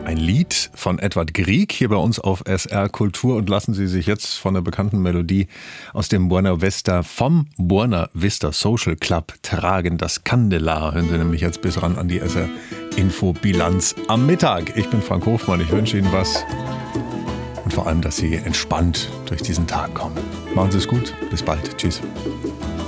Ein Lied von Edward Grieg hier bei uns auf SR Kultur und lassen Sie sich jetzt von der bekannten Melodie aus dem Buena Vista vom Buena Vista Social Club tragen. Das Candelar hören Sie nämlich jetzt bis ran an die SR Infobilanz am Mittag. Ich bin Frank Hofmann, ich wünsche Ihnen was und vor allem, dass Sie entspannt durch diesen Tag kommen. Machen Sie es gut, bis bald, tschüss.